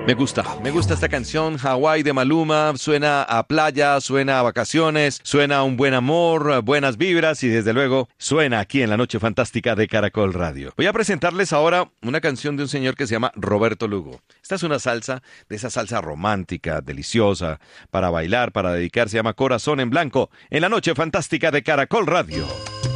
Me gusta esta canción, Hawái de Maluma, suena a playa, suena a vacaciones, suena a un buen amor, buenas vibras y desde luego suena aquí en la Noche Fantástica de Caracol Radio. Voy a presentarles ahora una canción de un señor que se llama Roberto Lugo. Esta es una salsa, de esa salsa romántica, deliciosa, para bailar, para dedicar, se llama Corazón en Blanco, en la Noche Fantástica de Caracol Radio.